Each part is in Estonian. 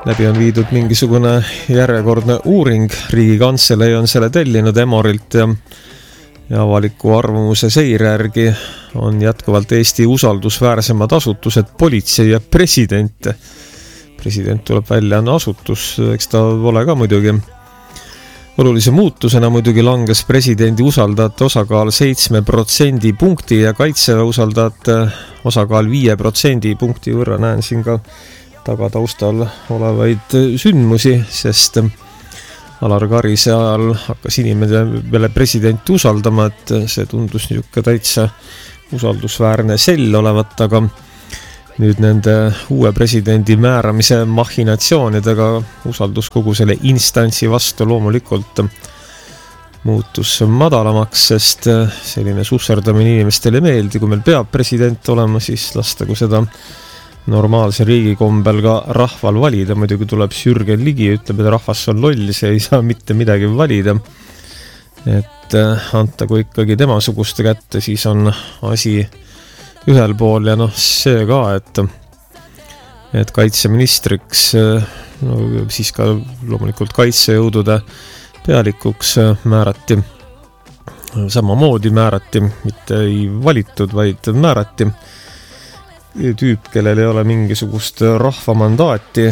läbi on viidud mingisugune järjekordne uuring, Riigikantselei on selle tellinud Emorilt ja avaliku arvamuse seire järgi on jätkuvalt Eesti usaldusväärsemad asutused, politsei ja president. President tuleb välja, on asutus, eks ta ole ka muidugi. Olulise muutusena muidugi langes presidendi usaldajate osakaal 7% punkti ja kaitseväe usaldajate osakaal 5% punkti võrra. Näen siin ka tagataustal olevaid sündmusi, sest Alar Karise ajal hakkas inimene presidenti usaldama, et see tundus niisugune täitsa usaldusväärne sell olevat, aga nüüd nende uue presidendi määramise machinatsioonidega usaldus kogu selle instantsi vastu loomulikult muutus madalamaks, sest selline susserdamine inimestele ei meeldi. Kui meil peab president olema, siis lastagu seda normaalse riigikombel ka rahval valida. Muidugi tuleb Jürgen Ligi, ütleb, et rahvas on loll, see ei saa mitte midagi valida. Et antagu ikkagi temasuguste kätte, siis on asi ühel pool ja see ka, et kaitseministriks, siis ka loomulikult kaitsejõudude pealikuks määrati, samamoodi määrati, mitte ei valitud, vaid määrati tüüp, kellel ei ole mingisugust rahvamandaati,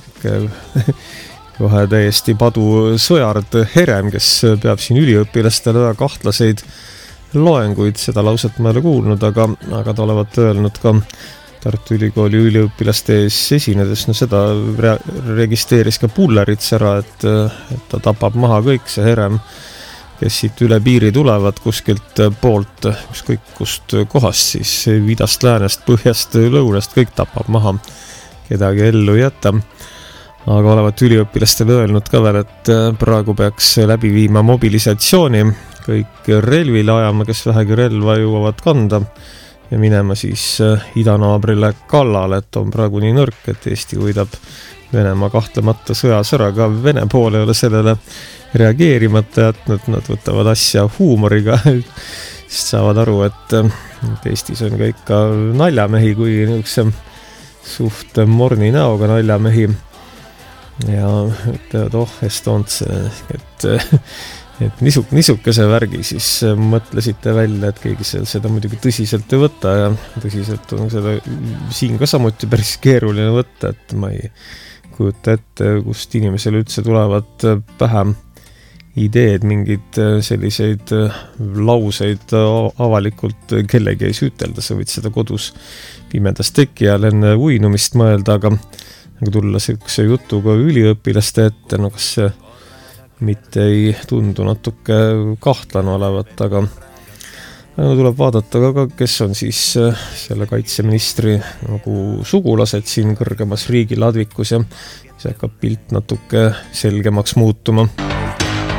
kohe täiesti padu Sõjard Herem, kes peab siin üliõpilastele väga kahtlaseid loenguid, seda lauset ma ei ole kuulnud, aga ta olevat öelnud ka Tartu Ülikooli üliõpilaste ees esinedes, seda registreeris ka Pullerits ära, et ta tapab maha kõik see Herem, kes siit üle piiri tulevad kuskilt poolt, ükskõik kust kohast, siis idast, läänest, põhjast, lõunast, kõik tapab maha, kedagi ellu ei jäta. Aga olevat üliõpilastele öelnud ka veel, et praegu peaks läbi viima mobilisatsiooni, kõik relvile ajama, kes vähegi relva jõuavad kanda ja minema siis idanaabrile kallale, et on praegu nii nõrk, et Eesti võidab Venemaa kahtlemata sõjas ära, ka Vene pool ei ole sellele reageerimata jätnud, nad võtavad asja huumoriga, sest saavad aru, et Eestis on ka ikka naljamehi, kui niisuguse suht morni näoga naljamehi ja ütlevad, Estonce, et niisuguse värgi siis mõtlesite välja, et keegi seda muidugi tõsiselt ei võta ja tõsiselt on seda siin ka samuti päris keeruline võtta, et ma ei kujuta ette, kust inimesel üldse tulevad pähe ideed, mingid selliseid lauseid avalikult kellegi ei süütelda, sa võid seda kodus pimedas teki all enne uinumist mõelda, aga tulla sellise jutuga üliõpilaste ette, kas see mitte ei tundu natuke kahtlane olevat, aga tuleb vaadata ka, kes on siis selle kaitseministri nagu sugulased siin kõrgemas riigiladvikus ja see hakkab pilt natuke selgemaks muutuma.